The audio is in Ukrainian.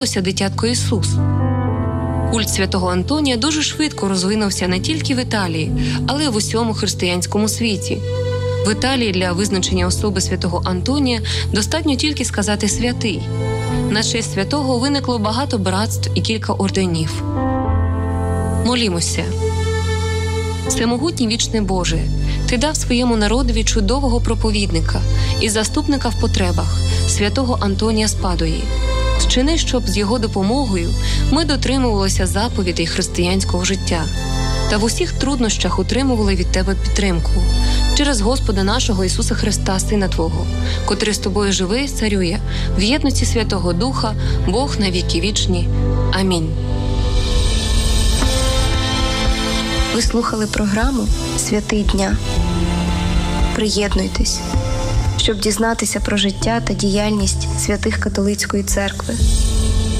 дитятко Ісус. Культ святого Антонія дуже швидко розвинувся не тільки в Італії, але й в усьому християнському світі. В Італії для визначення особи святого Антонія достатньо тільки сказати «святий». На честь святого виникло багато братств і кілька орденів. Молімося. Всемогутній вічний Боже, Ти дав своєму народові чудового проповідника і заступника в потребах, святого Антонія з Падуї. Вчини, щоб з його допомогою ми дотримувалися заповідей християнського життя та в усіх труднощах утримували від Тебе підтримку. Через Господа нашого Ісуса Христа, Сина Твого, котрий з Тобою живе і царює, в єдності Святого Духа, Бог на віки вічні. Амінь. Ви слухали програму «Святий дня». Приєднуйтесь, щоб дізнатися про життя та діяльність святих католицької церкви.